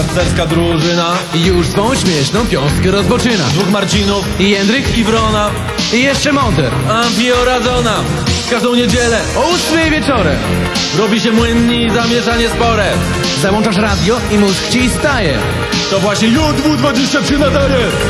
Tancerska drużyna, I już swą śmieszną piąstkę rozpoczyna. dwóch Marcinów, I Jędryk, i Wrona, i jeszcze Monter. Amfi oraz Zona. Każdą niedzielę O 8 wieczorem robi się młynni i zamieszanie spore. załączasz radio i mózg ci staje. To właśnie JW23 nadaje.